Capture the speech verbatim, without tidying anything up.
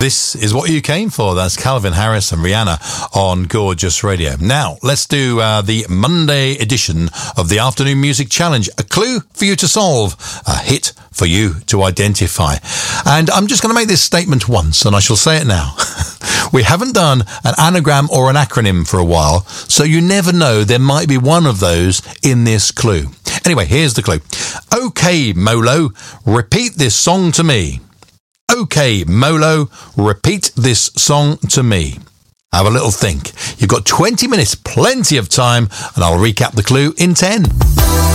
This is what you came for. That's Calvin Harris and Rihanna on Gorgeous Radio. Now, let's do uh, the Monday edition of the Afternoon Music Challenge. A clue for you to solve, a hit for you to identify. And I'm just going to make this statement once, and I shall say it now. We haven't done an anagram or an acronym for a while, so you never know, there might be one of those in this clue. Anyway, here's the clue. OK, Molo, repeat this song to me. OK, Molo, repeat this song to me. Have a little think. You've got twenty minutes, plenty of time, and I'll recap the clue in ten.